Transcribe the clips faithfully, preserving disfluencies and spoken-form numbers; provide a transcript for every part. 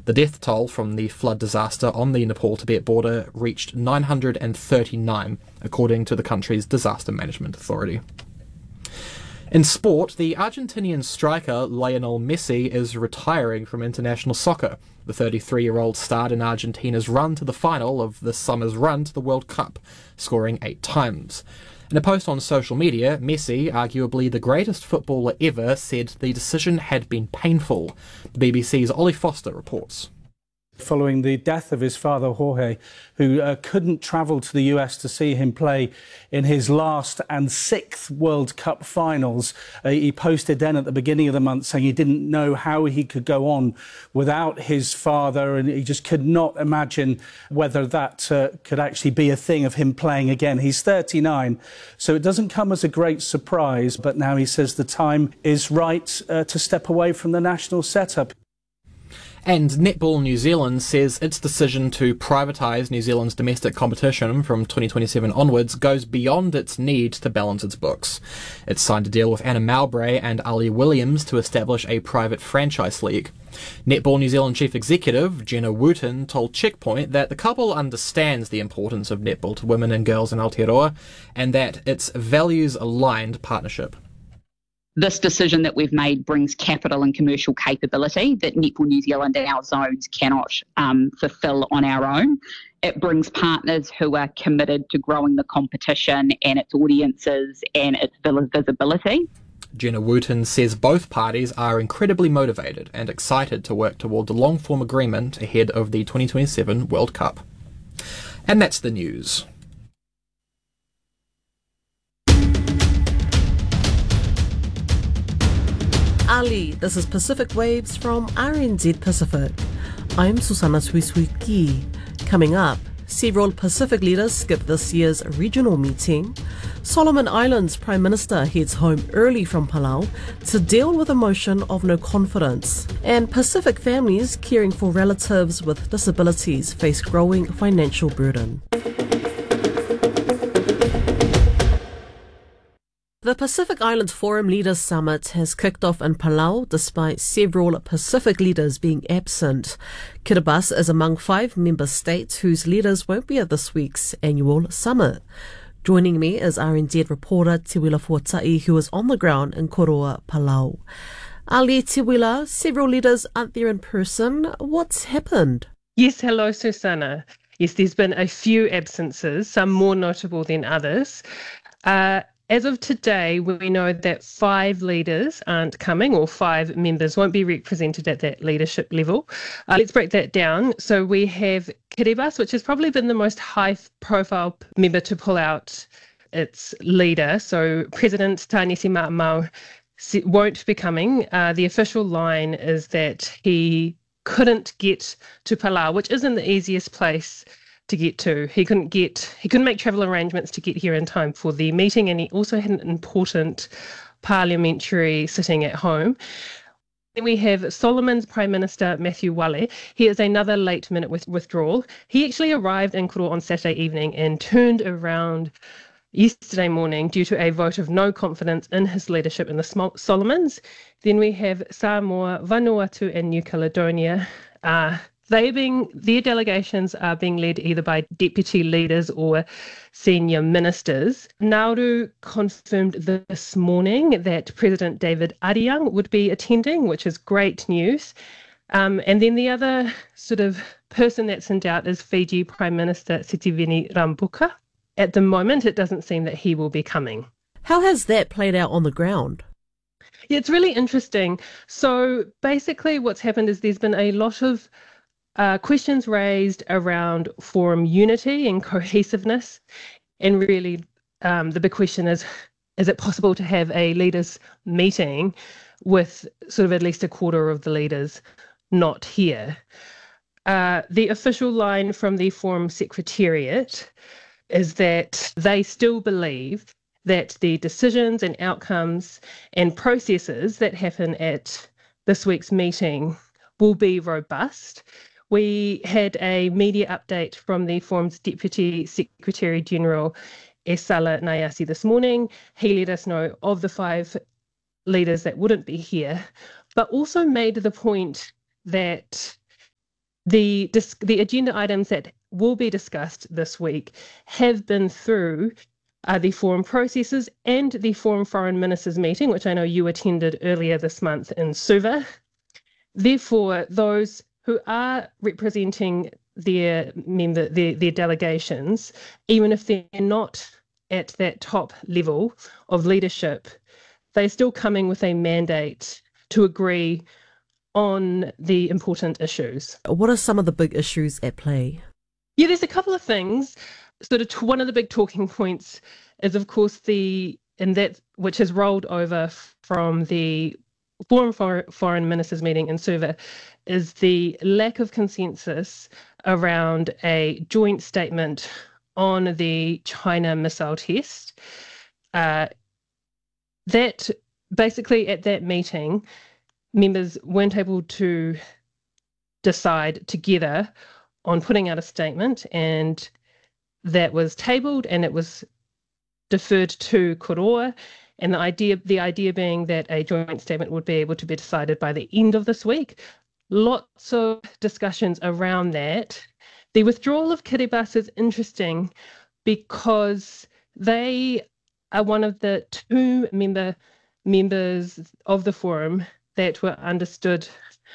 The death toll from the flood disaster on the Nepal-Tibet border reached nine hundred thirty-nine, according to the country's Disaster Management Authority. In sport, the Argentinian striker Lionel Messi is retiring from international soccer. The thirty-three-year-old starred in Argentina's run to the final of this summer's run to the World Cup, scoring eight times. In a post on social media, Messi, arguably the greatest footballer ever, said the decision had been painful. The B B C's Ollie Foster reports. Following the death of his father, Jorge, who uh, couldn't travel to the U S to see him play in his last and sixth World Cup finals, uh, he posted then at the beginning of the month saying he didn't know how he could go on without his father, and he just could not imagine whether that uh, could actually be a thing of him playing again. He's thirty-nine, so it doesn't come as a great surprise, but now he says the time is right uh, to step away from the national setup. And Netball New Zealand says its decision to privatise New Zealand's domestic competition from twenty twenty-seven onwards goes beyond its need to balance its books. It's signed a deal with Anna Mowbray and Ali Williams to establish a private franchise league. Netball New Zealand Chief Executive Jenna Wooten told Checkpoint that the couple understands the importance of netball to women and girls in Aotearoa and that it's values-aligned partnership. This decision that we've made brings capital and commercial capability that Netball New Zealand and our zones cannot um, fulfil on our own. It brings partners who are committed to growing the competition and its audiences and its visibility. Jenna Wooten says both parties are incredibly motivated and excited to work toward the long-form agreement ahead of the twenty twenty-seven World Cup. And that's the news. Ali, this is Pacific Waves from R N Z Pacific. I'm Susanna Suisuiki. Coming up, several Pacific leaders skip this year's regional meeting. Solomon Islands Prime Minister heads home early from Palau to deal with a motion of no confidence. And Pacific families caring for relatives with disabilities face growing financial burden. The Pacific Islands Forum Leaders Summit has kicked off in Palau despite several Pacific leaders being absent. Kiribati is among five member states whose leaders won't be at this week's annual summit. Joining me is R N Z reporter Te Wila Fuatai, who is on the ground in Koroa, Palau. Ali, Te Wila, several leaders aren't there in person. What's happened? Yes, hello, Susanna. Yes, there's been a few absences, some more notable than others. Uh, As of today, we know that five leaders aren't coming, or five members won't be represented at that leadership level. Uh, let's break that down. So we have Kiribati, which has probably been the most high-profile member to pull out its leader. So President Tānesi Ma'amau won't be coming. Uh, the official line is that he couldn't get to Palau, which isn't the easiest place to get to. He couldn't get, he couldn't make travel arrangements to get here in time for the meeting, and he also had an important parliamentary sitting at home. Then we have Solomon's Prime Minister, Matthew Wale. He is another late minute with withdrawal. He actually arrived in Koro on Saturday evening and turned around yesterday morning due to a vote of no confidence in his leadership in the Solomons. Then we have Samoa, Vanuatu and New Caledonia. Uh, They being, their delegations are being led either by deputy leaders or senior ministers. Nauru confirmed this morning that President David Ariang would be attending, which is great news. Um, and then the other sort of person that's in doubt is Fiji Prime Minister Sitiveni Rabuka. At the moment, it doesn't seem that he will be coming. How has that played out on the ground? Yeah, it's really interesting. So basically what's happened is there's been a lot of Uh, questions raised around forum unity and cohesiveness, and really um, the big question is, is it possible to have a leaders meeting with sort of at least a quarter of the leaders not here? Uh, the official line from the forum secretariat is that they still believe that the decisions and outcomes and processes that happen at this week's meeting will be robust. We had a media update from the forum's Deputy Secretary General, Esala Nayasi, this morning. He let us know of the five leaders that wouldn't be here, but also made the point that the dis- the agenda items that will be discussed this week have been through uh, the forum processes and the forum foreign ministers meeting, which I know you attended earlier this month in Suva. Therefore, those who are representing their member their, their delegations, even if they're not at that top level of leadership, they're still coming with a mandate to agree on the important issues. What are some of the big issues at play? Yeah, there's a couple of things. Sort of one of the big talking points is, of course, the and that which has rolled over from the Forum for Foreign Ministers meeting in Suva, is the lack of consensus around a joint statement on the China missile test. Uh, that basically at that meeting, members weren't able to decide together on putting out a statement, and that was tabled and it was deferred to Koroa. And the idea, the idea being that a joint statement would be able to be decided by the end of this week. Lots of discussions around that. The withdrawal of Kiribati is interesting because they are one of the two member members of the forum that were understood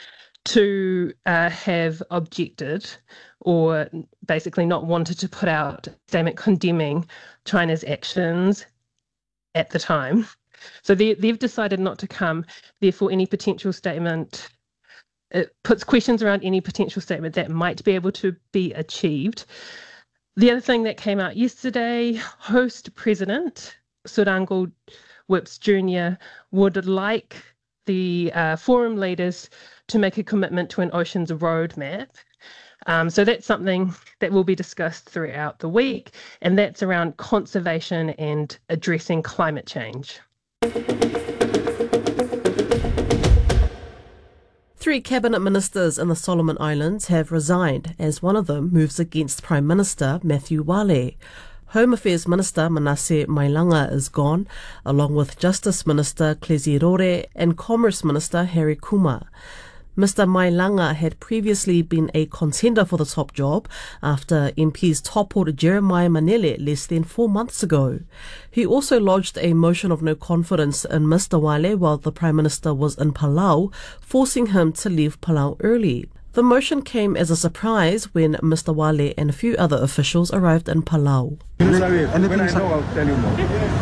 to uh, have objected or basically not wanted to put out a statement condemning China's actions at the time. So they, they've decided not to come. Therefore, any potential statement, it puts questions around any potential statement that might be able to be achieved. The other thing that came out yesterday, host president Surangul Whips Junior would like the uh, forum leaders to make a commitment to an oceans roadmap. Um, so that's something that will be discussed throughout the week, and that's around conservation and addressing climate change. Three cabinet ministers in the Solomon Islands have resigned as one of them moves against Prime Minister Matthew Wale. Home Affairs Minister Manasseh Mailanga is gone, along with Justice Minister Klezi Rore and Commerce Minister Harry Kuma. Mister Mailanga had previously been a contender for the top job after M Ps toppled Jeremiah Manele less than four months ago. He also lodged a motion of no confidence in Mister Wale while the Prime Minister was in Palau, forcing him to leave Palau early. The motion came as a surprise when Mister Wale and a few other officials arrived in Palau. When I know, I'll tell you more.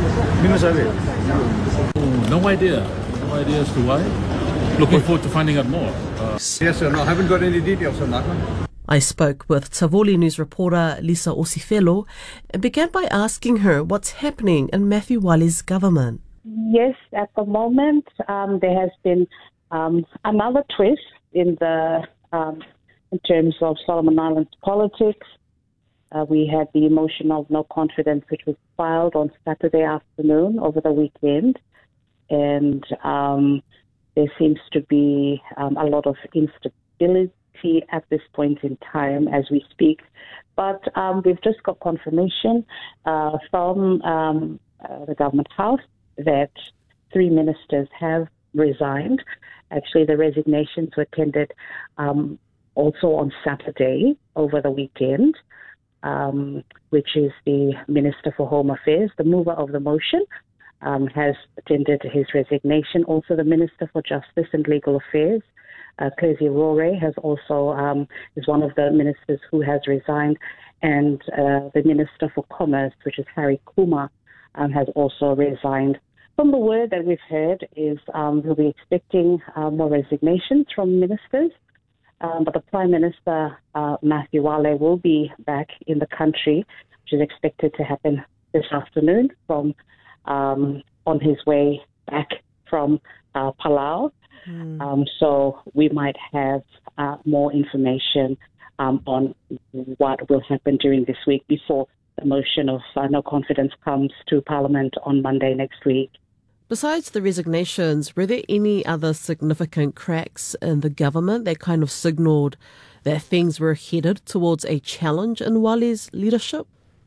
Oh, no idea. No idea as to why. Looking forward to finding out more. Uh, yes, sir. No, I haven't got any details on that one. I spoke with Tavoli News reporter Lisa Osifelo and began by asking her what's happening in Matthew Wale's government. Yes, at the moment um, there has been um, another twist in the um, in terms of Solomon Islands politics. Uh, we had the motion of no confidence, which was filed on Saturday afternoon over the weekend, and um, there seems to be um, a lot of instability at this point in time as we speak. But um, we've just got confirmation uh, from um, uh, the government house that three ministers have resigned. Actually, the resignations were tendered um, also on Saturday over the weekend, um, which is the Minister for Home Affairs, the mover of the motion, Um, has tendered his resignation. Also, the Minister for Justice and Legal Affairs, uh, Klezi Rore, has also um, is one of the ministers who has resigned, and uh, the Minister for Commerce, which is Harry Kuma, um, has also resigned. From the word that we've heard is um, we'll be expecting uh, more resignations from ministers, um, but the Prime Minister, uh, Matthew Wale, will be back in the country, which is expected to happen this afternoon from Um, on his way back from uh, Palau. Mm. Um, so we might have uh, more information um, on what will happen during this week before the motion of uh, no confidence comes to Parliament on Monday next week. Besides the resignations, were there any other significant cracks in the government that kind of signalled that things were headed towards a challenge in Wale's leadership?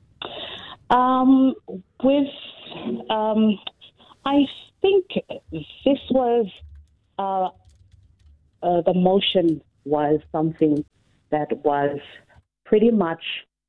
Um, with Um, I think this was, uh, uh, the motion was something that was pretty much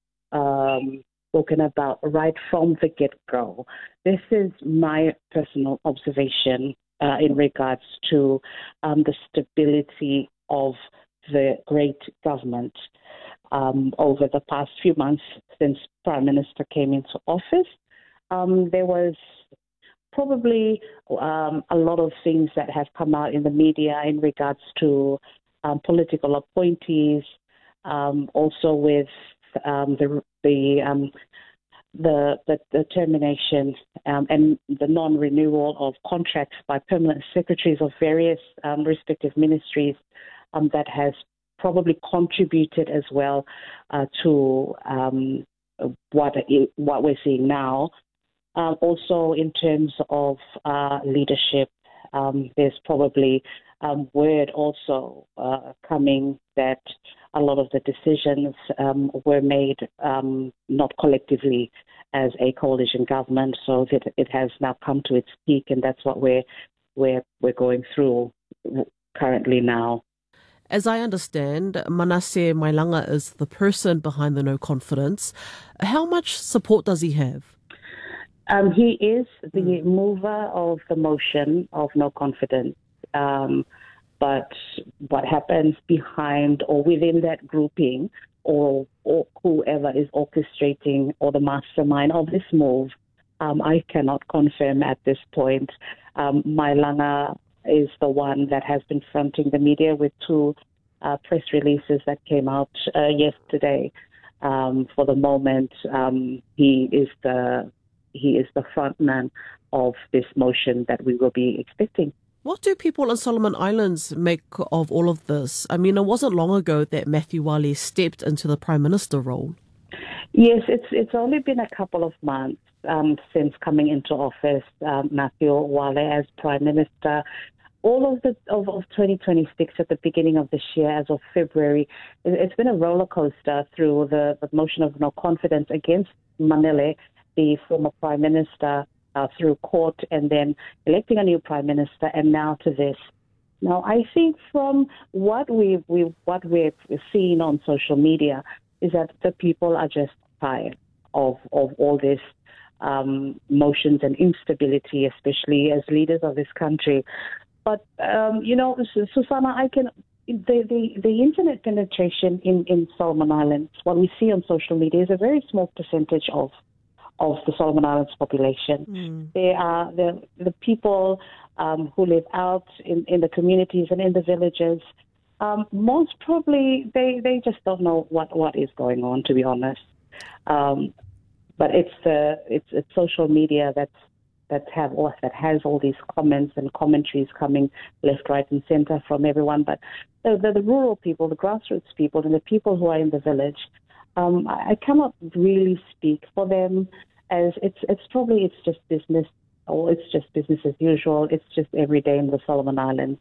um, spoken about right from the get-go. This is my personal observation uh, in regards to um, the stability of the great government um, over the past few months since Prime Minister came into office. Um, there was probably um, a lot of things that have come out in the media in regards to um, political appointees, um, also with um, the the, um, the the the termination um, and the non-renewal of contracts by permanent secretaries of various um, respective ministries um, that has probably contributed as well uh, to um, what what we're seeing now. Um, also, in terms of uh, leadership, um, there's probably um, word also uh, coming that a lot of the decisions um, were made um, not collectively as a coalition government, so that it has now come to its peak, and that's what we're we're we're going through currently now. As I understand, Manasseh Mailanga is the person behind the no confidence. How much support does he have? Um, he is the mm. mover of the motion of no confidence. Um, but what happens behind or within that grouping, or, or whoever is orchestrating or the mastermind of this move, um, I cannot confirm at this point. Um, Mailanga is the one that has been fronting the media with two uh, press releases that came out uh, yesterday. Um, for the moment, um, he is the He is the front man of this motion that we will be expecting. What do people in Solomon Islands make of all of this? I mean, it wasn't long ago that Matthew Wale stepped into the Prime Minister role. Yes, it's it's only been a couple of months um, since coming into office, um, Matthew Wale as Prime Minister. All of the of, of twenty twenty-six at the beginning of this year, as of February, it, it's been a roller coaster through the, the motion of no confidence against Manele, the former Prime Minister, uh, through court, and then electing a new Prime Minister, and now to this. Now, I think from what we've, we what we've seen on social media is that the people are just tired of of all this um, motions and instability, especially as leaders of this country. But um, you know, Susanna, I can. The, the, the internet penetration in, in Solomon Islands, what we see on social media, is a very small percentage of of the Solomon Islands population. Mm. They are the the people um, who live out in, in the communities and in the villages. Um, most probably, they, they just don't know what, what is going on, to be honest. Um, but it's the it's, it's social media that's that have or that has all these comments and commentaries coming left, right, and centre from everyone. But the, the, the rural people, the grassroots people, and the people who are in the village, um, I, I cannot really speak for them. As it's it's probably it's just business, or it's just business as usual. It's just every day in the Solomon Islands.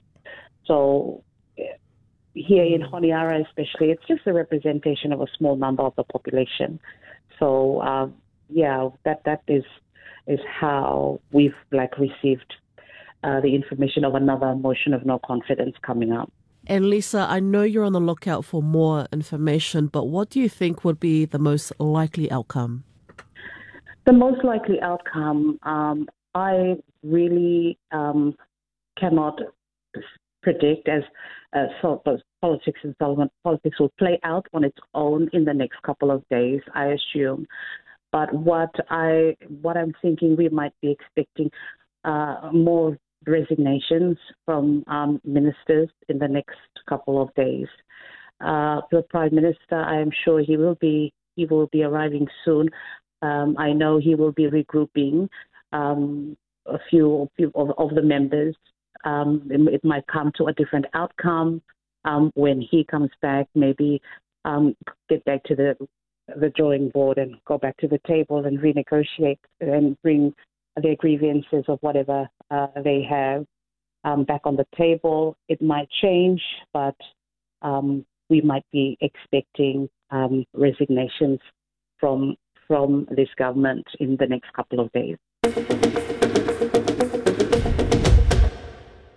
So here in Honiara especially, it's just a representation of a small number of the population. So uh, yeah, that that is is how we've like received uh, the information of another motion of no confidence coming up. And Lisa, I know you're on the lookout for more information, but what do you think would be the most likely outcome? The most likely outcome, um, I really um, cannot predict, as uh, so, politics and Solomon politics will play out on its own in the next couple of days, I assume. But what I what I'm thinking, we might be expecting uh, more resignations from um, ministers in the next couple of days. Uh, the Prime Minister, I am sure he will be he will be arriving soon. Um, I know he will be regrouping um, a few, few of, of the members. Um, it, it might come to a different outcome um, when he comes back. Maybe um, get back to the the drawing board and go back to the table and renegotiate and bring their grievances of whatever uh, they have um, back on the table. It might change, but um, we might be expecting um, resignations from from this government in the next couple of days.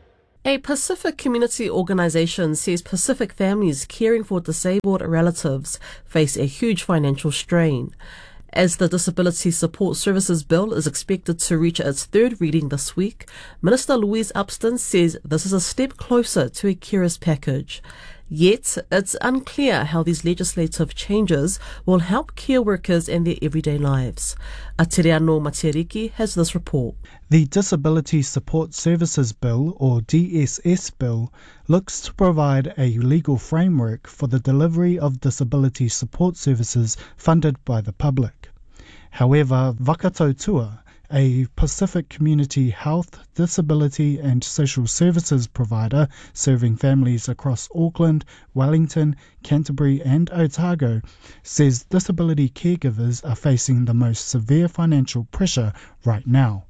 A Pacific community organisation says Pacific families caring for disabled relatives face a huge financial strain. As the Disability Support Services Bill is expected to reach its third reading this week, Minister Louise Upston says this is a step closer to a carers package. Yet, it's unclear how these legislative changes will help care workers in their everyday lives. Atiriano Matiriki has this report. The Disability Support Services Bill, or D S S Bill, looks to provide a legal framework for the delivery of disability support services funded by the public. However, Vakatautua, a Pacific community health, disability and social services provider serving families across Auckland, Wellington, Canterbury and Otago, says disability caregivers are facing the most severe financial pressure right now.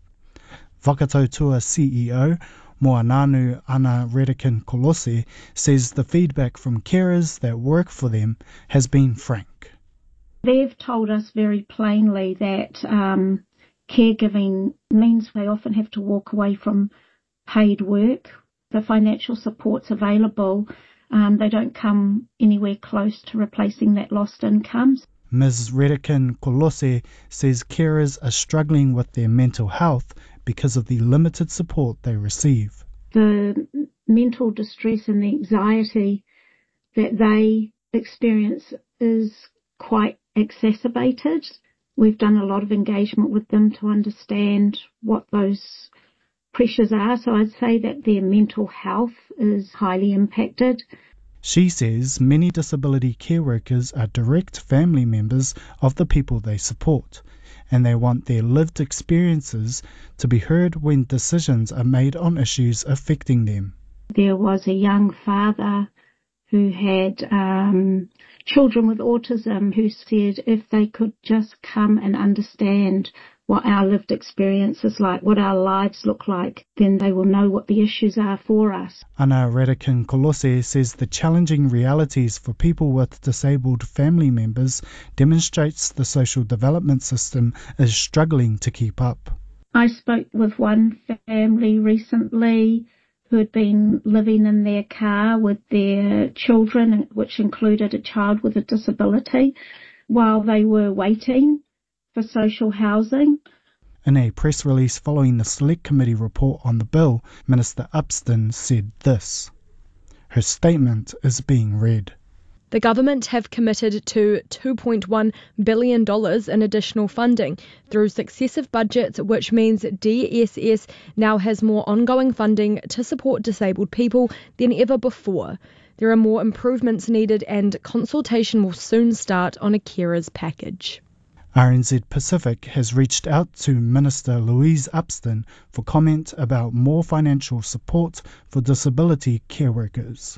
Vakatautua C E O Moananu Ana Redican Kolose says the feedback from carers that work for them has been frank. They've told us very plainly that um, caregiving means they often have to walk away from paid work. The financial supports available, um, they don't come anywhere close to replacing that lost income. Miz Redican Kolose says carers are struggling with their mental health because of the limited support they receive. The mental distress and the anxiety that they experience is quite exacerbated. We've done a lot of engagement with them to understand what those pressures are, so I'd say that their mental health is highly impacted. She says many disability care workers are direct family members of the people they support, and they want their lived experiences to be heard when decisions are made on issues affecting them. There was a young father who had um, children with autism who said if they could just come and understand what our lived experience is like, what our lives look like, then they will know what the issues are for us. Ana Redican Kolose says the challenging realities for people with disabled family members demonstrates the social development system is struggling to keep up. I spoke with one family recently who had been living in their car with their children, which included a child with a disability, while they were waiting for social housing. In a press release following the Select Committee report on the bill, Minister Upston said this. Her statement is being read. The government have committed to two point one billion dollars in additional funding through successive budgets, which means D S S now has more ongoing funding to support disabled people than ever before. There are more improvements needed and consultation will soon start on a carers package. R N Z Pacific has reached out to Minister Louise Upston for comment about more financial support for disability care workers.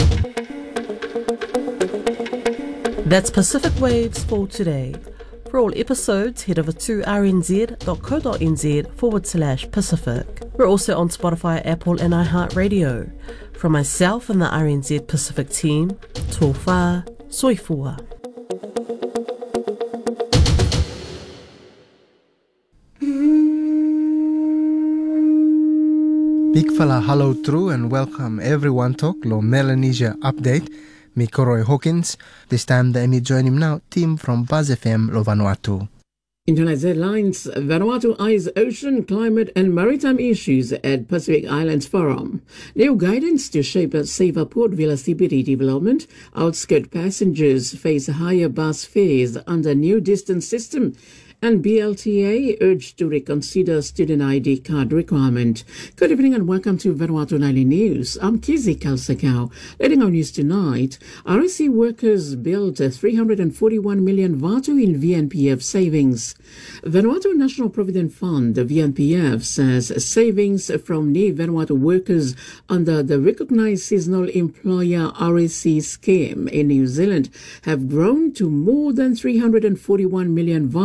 That's Pacific Waves for today. For all episodes, head over to rnz.co.nz forward slash Pacific. We're also on Spotify, Apple and iHeartRadio. From myself and the R N Z Pacific team, tō whā, soifua. Big fella hello true and welcome everyone to Lo Melanesia Update. Me Koroi Hawkins. This time the me join him now, team from Buzz F M Lo Vanuatu. International Airlines, Vanuatu eyes ocean, climate and maritime issues at Pacific Islands Forum. New guidance to shape a safer Port Vila C B D development. Outskirt passengers face higher bus fares under new distance system. And B L T A urged to reconsider student I D card requirement. Good evening and welcome to Vanuatu Nightly News. I'm Kizzy Kalsakau. Leading our news tonight, R S C workers built three hundred forty-one million Vatu in V N P F savings. Vanuatu National Provident Fund, the V N P F, says savings from new Vanuatu workers under the Recognised Seasonal Employer R S C scheme in New Zealand have grown to more than three hundred forty-one million Vatu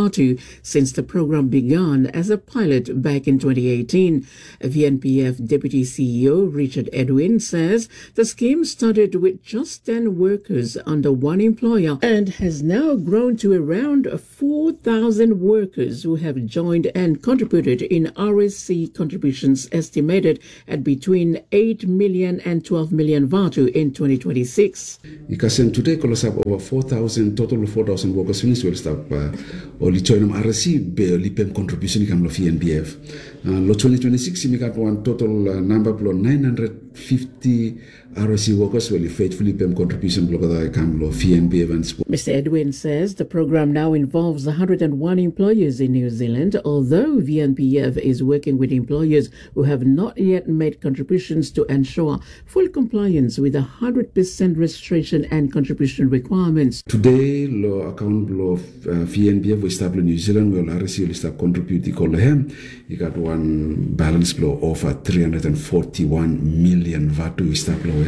since the program began as a pilot back in twenty eighteen. V N P F Deputy C E O Richard Edwin says the scheme started with just ten workers under one employer and has now grown to around four thousand workers who have joined and contributed in R S C contributions estimated at between eight million and twelve million VATU in twenty twenty-six. Ikasen today kolosap over four thousand, total of four thousand workers finish will stop or join R S C be lipem contribution ikam lo V N P F. Lo twenty twenty-six we got one total uh, number of nine hundred fifty R S C workers will faithfully pay contribution block that come lo V N P F and sport. Mister Edwin says the program now involves one hundred one employers in New Zealand, although V N P F is working with employers who have not yet made contributions to ensure full compliance with the one hundred percent registration and contribution requirements. Today, lo account lo uh, V N P F we start New Zealand will R S C will start contribute call him. You got one balance flow over three hundred forty-one million VATU we start lo.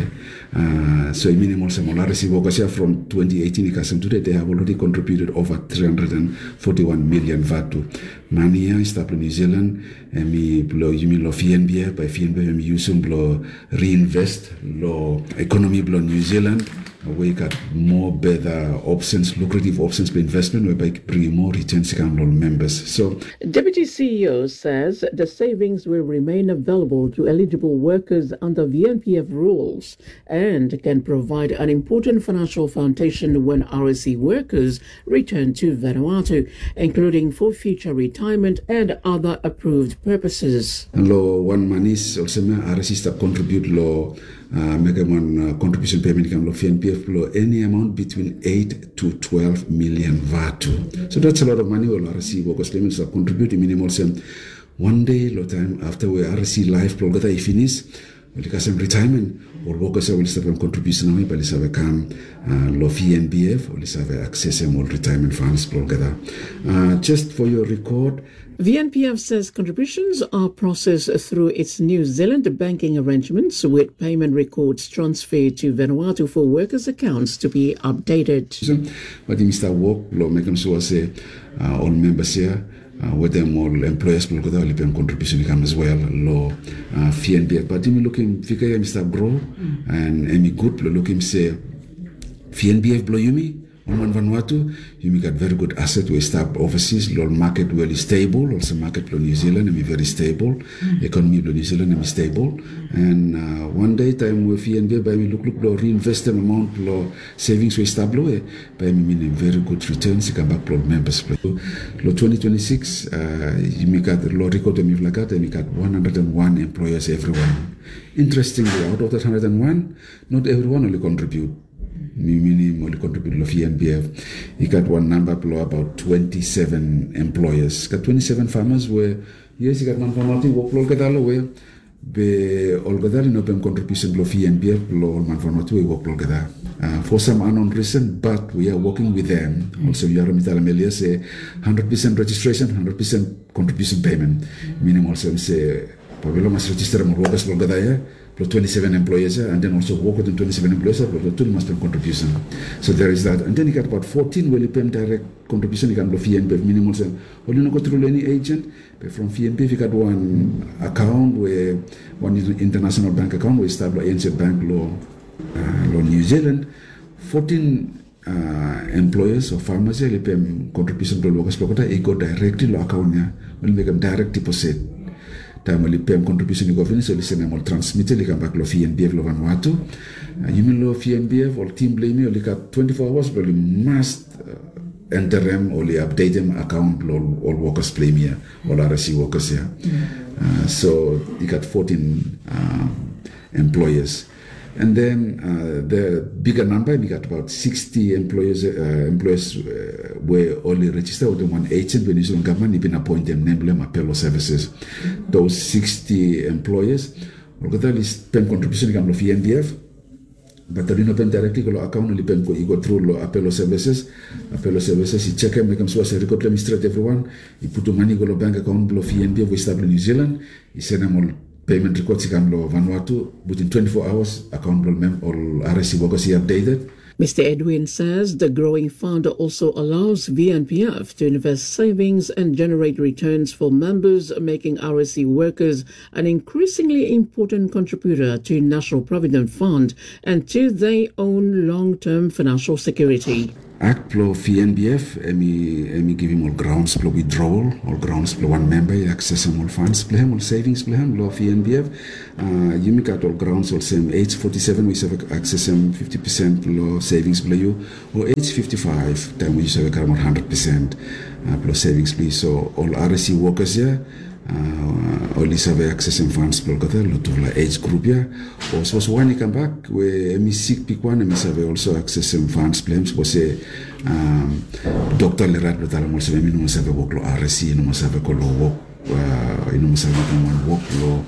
Uh, so minimal some R S C workers here from twenty eighteen ikasem today they have already contributed over three hundred forty-one million VATU. Money here start New Zealand and me blow you mean lo V N P F by V N P F me use blow reinvest lo economy blow New Zealand. We got more better options, lucrative options for investment, whereby bring more returns to members. So, Deputy C E O says the savings will remain available to eligible workers under V N P F rules and can provide an important financial foundation when R S C workers return to Vanuatu, including for future retirement and other approved purposes. Lo one manis also R S C start contribute lo. Uh, make one uh, contribution payment can V N P F below any amount between eight to twelve million VATU. So that's a lot of money. We'll R S C workers payments are contributing minimal some one day, lot time after we R S C life program that I finish. We'll get some retirement or workers will start from contribution away, but let's have a come lo V N P F or let's have access to more retirement funds program. Uh, just for your record. V N P F says contributions are processed through its New Zealand banking arrangements with payment records transferred to Vanuatu for workers' accounts to be updated. But in Mister Work, law make them sure say uh, all members here, uh, with them all employers will go there, pay contribution come as well, law uh, V N P F. But in looking, figure Mister Grow and Amy Good, looking say V N P F blow you me. On Vanuatu, you got very good asset. We start overseas. Low market well is stable. Also market for New Zealand and be very stable. Mm. Economy for New Zealand and be stable. And uh, one day time with V N P F, by me look look low reinvest them amount low savings we start low. By me meaning very good returns. You come back for members. Low twenty twenty-six, uh, you got low record and like that. And you got one hundred one employers everyone. Interestingly, out of that one hundred one, not everyone only contribute. Meaning only contribute to V N P F. He got one number below about twenty-seven employers. Got twenty-seven farmers where yes, he got one farmer to work local gala where be all gala no pay contribution to V N P F below all man farmer to work local gala. For some unknown reason, but we are working with them. Mm. Also, you are Mitala Melia say one hundred percent registration, one hundred percent contribution payment. Mm. Meaning also say Pablo must register more workers local gala. Plus twenty-seven employees, and then also work with twenty-seven employees, plus the two must pay contribution. So there is that. And then you got about fourteen will pay direct contribution, you can go V N P F minimal. Or you don't go through any agent, but from V N P F you got one account where one international bank account where start A N Z Bank law, uh, law New Zealand. fourteen uh, employers or farmers they pay contribution to workers, but they go directly to account here. Will make them direct deposit. Time will pay contribution to government, so listen, I'm all transmitted, like I'm back to V N P F, Vanuatu. You mean lo V N P F or team blame me, or like twenty-four hours, but you must enter them or update them account, all workers blame here, all R S C workers here. Uh, so you got fourteen uh, employers. And then uh, the bigger number, we got about sixty employers. Uh, employers uh, were only registered with the one agent when the government even appoint them, namely Apello Services. Those sixty employers, we'll get at least pen contribution come to V N P F, but they don't pen directly go account only pen you go through Apello Services. Apello Services, you check them, make them so as a record administrate everyone. You put the money go to bank account below V N P F, we start in New Zealand. You send them all. Payment records come to Vanuatu within twenty-four hours. Account all R S C workers here updated. Mister Edwin says the growing fund also allows V N P F to invest savings and generate returns for members, making R S C workers an increasingly important contributor to National Provident Fund and to their own long-term financial security. Act plo V N B F, emi emi give him all grounds plo withdrawal, all grounds plo one member, access him all funds plo him, all savings plo him, lo V N B F. Uh, you make out all grounds all same age forty-seven, we have access him fifty percent plo savings plo you, or age fifty-five, then we have a one hundred percent uh, plo savings plo. So all R S C workers here, uh, all is have access him funds plo kata, lo to la age group here. Also, so when you come back, we emi sick pick one, emi have also access him funds plo him, so say um, Doctor Lerat Betalam also emi no have work lo R S C, no have ko lo work, uh, no have one work lo.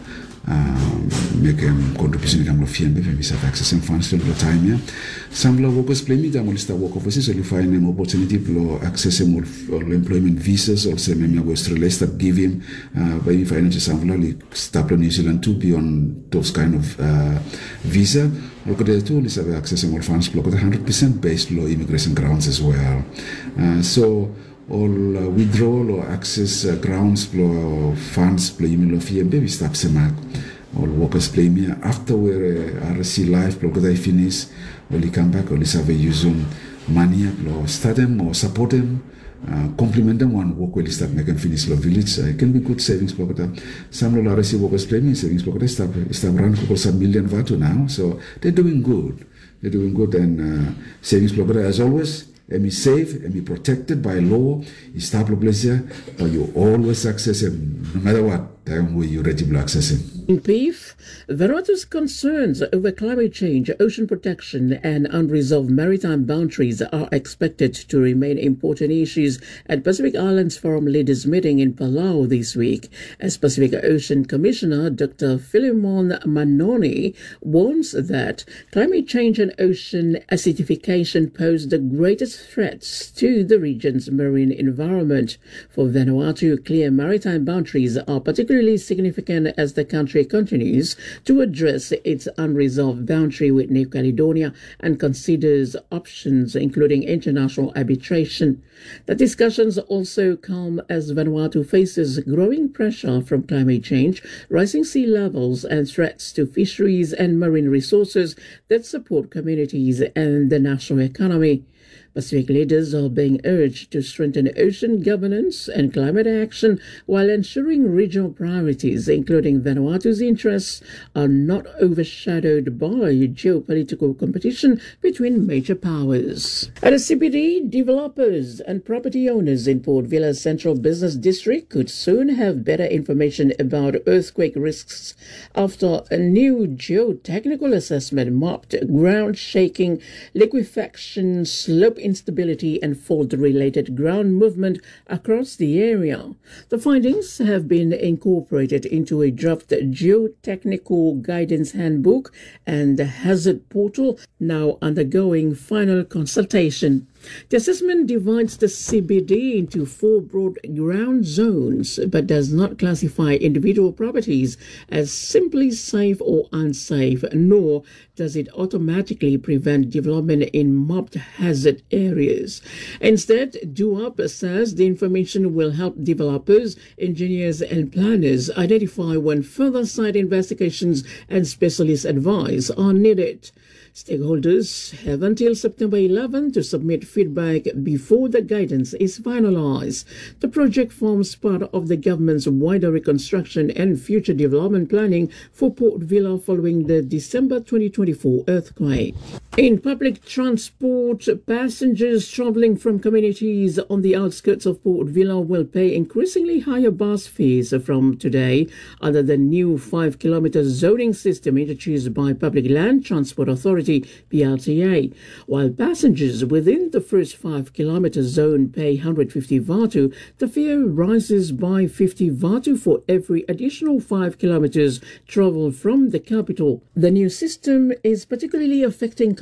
Um, make um, contribution to V N B F, we have access and funds for the time here. Some law workers play me, they start work overseas, so you find an opportunity to access them all employment visas, also maybe Australia start give him, uh, by financial sample, like start New Zealand to be on those kind of uh, visa. Look at the tool is have access and all funds, look at one hundred percent based law immigration grounds as well. Uh, so all uh, withdrawal or access uh, grounds for funds play email of V N B F, we stop semak. All workers play me after we uh, R S C life, because I finish, when you come back, or have a use money, or start them or support them, uh, compliment them one work, when you start making finish the village. Uh, it can be good savings pocket. Some R S C workers play me savings pocket, they start, start run some million vatu now, so they're doing good. They're doing good, and uh, savings pocket, as always, and be safe and be protected by law. You start pleasure, but you always access him, no matter what time where you're ready to access him. In P I F, Vanuatu's concerns over climate change, ocean protection and unresolved maritime boundaries are expected to remain important issues at Pacific Islands Forum Leaders Meeting in Palau this week, as Pacific Ocean Commissioner Doctor Philemon Manoni warns that climate change and ocean acidification pose the greatest threats to the region's marine environment. For Vanuatu, clear maritime boundaries are particularly significant as the country continues to address its unresolved boundary with New Caledonia and considers options including international arbitration. The discussions also come as Vanuatu faces growing pressure from climate change, rising sea levels and threats to fisheries and marine resources that support communities and the national economy. Pacific leaders are being urged to strengthen ocean governance and climate action while ensuring regional priorities, including Vanuatu's interests, are not overshadowed by geopolitical competition between major powers. At a C B D, developers and property owners in Port Vila's Central Business District could soon have better information about earthquake risks after a new geotechnical assessment mapped ground shaking, liquefaction, slope instability and fault-related ground movement across the area. The findings have been incorporated into a draft geotechnical guidance handbook and the hazard portal, now undergoing final consultation. The assessment divides the C B D into four broad ground zones but does not classify individual properties as simply safe or unsafe, nor does it automatically prevent development in mapped hazard areas. Instead, D U A P says the information will help developers, engineers and planners identify when further site investigations and specialist advice are needed. Stakeholders have until September eleventh to submit feedback before the guidance is finalized. The project forms part of the government's wider reconstruction and future development planning for Port Vila following the December twenty twenty-four earthquake. In public transport, passengers travelling from communities on the outskirts of Port Vila will pay increasingly higher bus fares from today under the new five kilometre zoning system introduced by Public Land Transport Authority P L T A, while passengers within the first five kilometre zone pay one hundred fifty vatu, the fare rises by fifty vatu for every additional five kilometres travel from the capital. The new system is particularly affecting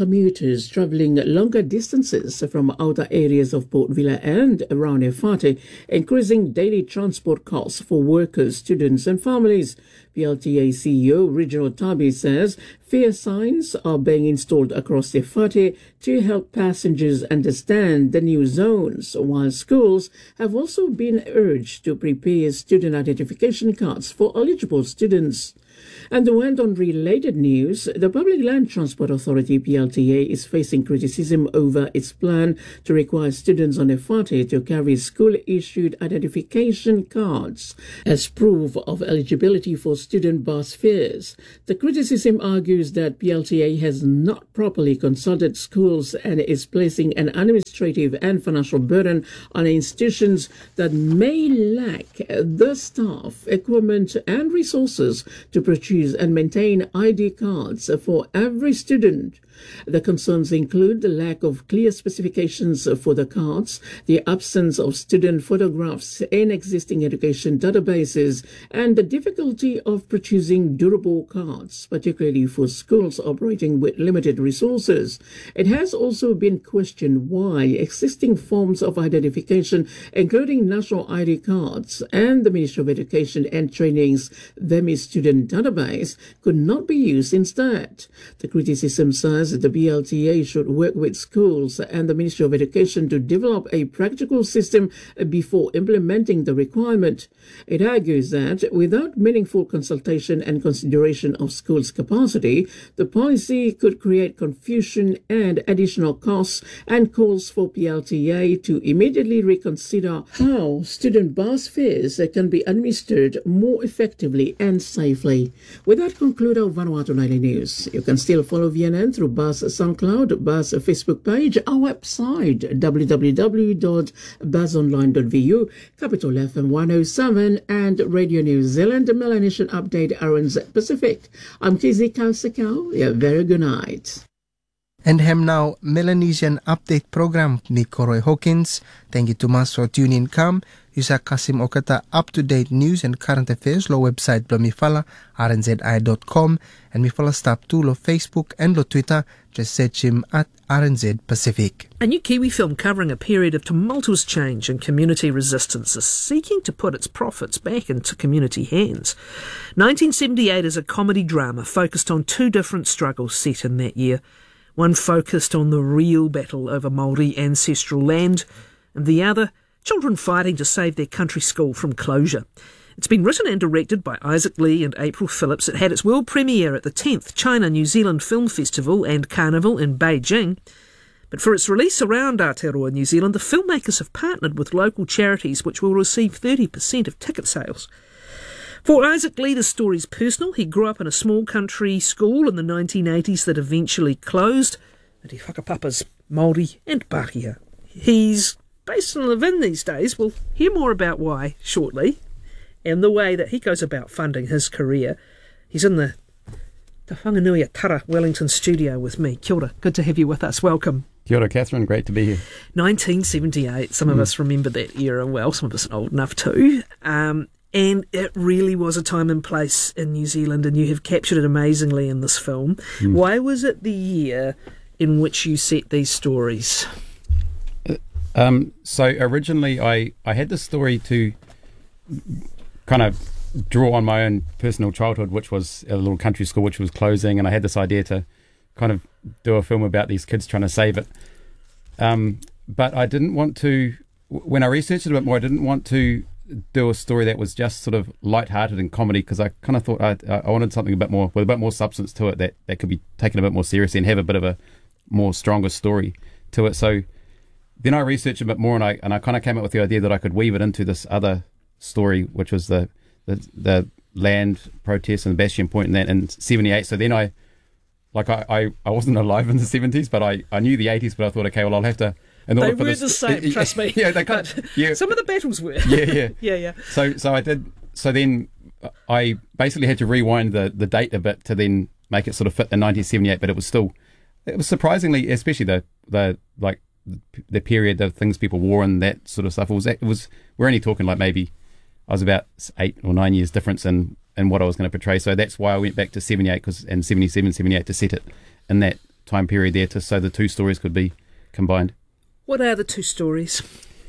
commuters travelling longer distances from outer areas of Port Vila and around Efate, increasing daily transport costs for workers, students and families. P L T A C E O Regional Tabi says fare signs are being installed across Efate to help passengers understand the new zones, while schools have also been urged to prepare student identification cards for eligible students. And to end on related news, the Public Land Transport Authority P L T A is facing criticism over its plan to require students on Efate to carry school-issued identification cards as proof of eligibility for student bus fares. The criticism argues that P L T A has not properly consulted schools and is placing an administrative and financial burden on institutions that may lack the staff, equipment and resources to produce and maintain I D cards for every student. The concerns include the lack of clear specifications for the cards, the absence of student photographs in existing education databases, and the difficulty of producing durable cards, particularly for schools operating with limited resources. It has also been questioned why existing forms of identification, including national I D cards and the Ministry of Education and Training's V E M I student database, could not be used instead. The criticism says the B L T A should work with schools and the Ministry of Education to develop a practical system before implementing the requirement. It argues that without meaningful consultation and consideration of schools' capacity, the policy could create confusion and additional costs, and calls for P L T A to immediately reconsider how student bus fares can be administered more effectively and safely. With that, conclude our Vanuatu Nightly News. You can still follow V N N through Buzz SoundCloud, Buzz Facebook page, our website w w w dot buzz online dot v u, Capital F M one oh seven and Radio New Zealand Melanesian Update R N Z Pacific. I'm Kizzy Kausikau. A very good night. And hem now Melanesian Update program ni Koroi Hawkins. Thank you to mas for tuning come. Yusa Kasim Okata up-to-date news and current affairs lo website blo mifala r n z i dot com and mifala stop to lo Facebook and lo Twitter. Just search him at R N Z Pacific. A new Kiwi film covering a period of tumultuous change and community resistance is seeking to put its profits back into community hands. nineteen seventy-eight is a comedy drama focused on two different struggles set in that year. One focused on the real battle over Māori ancestral land, and the other, children fighting to save their country school from closure. It's been written and directed by Isaac Lee and April Phillips. It had its world premiere at the tenth China-New Zealand Film Festival and Carnival in Beijing. But for its release around Aotearoa, New Zealand, the filmmakers have partnered with local charities which will receive thirty percent of ticket sales. For Isaac Lee, the story's personal. He grew up in a small country school in the nineteen eighties that eventually closed, and he whakapapas Māori and Pākehā. He's based in Levin these days. We'll hear more about why shortly, and the way that he goes about funding his career. He's in the Te Whanganui Tara Wellington studio with me. Kia ora, good to have you with us. Welcome. Kia ora, Catherine. Great to be here. nineteen seventy-eight. Some of mm. us remember that era well. Some of us are old enough too. Um, and it really was a time and place in New Zealand, and you have captured it amazingly in this film. Mm. Why was it the year in which you set these stories? Um, so originally I, I had this story to kind of draw on my own personal childhood, which was a little country school which was closing, and I had this idea to kind of do a film about these kids trying to save it. Um, but I didn't want to, when I researched it a bit more, I didn't want to do a story that was just sort of lighthearted and comedy, because I kind of thought I, I wanted something a bit more, with a bit more substance to it, that, that could be taken a bit more seriously and have a bit of a more stronger story to it. So then I researched a bit more, and I and I kind of came up with the idea that I could weave it into this other story, which was the the, the land protests and the Bastion Point and that in seventy-eight. So then I, like I, I, I wasn't alive in the seventies, but I, I knew the eighties, but I thought, okay, well, I'll have to... In they order for were this, the same, uh, trust me. Yeah, they can't, yeah. Some of the battles were. Yeah, yeah. yeah, yeah. So so I did, so then I basically had to rewind the, the date a bit to then make it sort of fit in nineteen seventy-eight, but it was still, it was surprisingly, especially the, the like, the period of things people wore and that sort of stuff. It was, it was, we're only talking like maybe, I was about eight or nine years difference in, in what I was going to portray. So that's why I went back to seventy-eight cause, and seventy-seven, seventy-eight to set it in that time period there, to so the two stories could be combined. What are the two stories?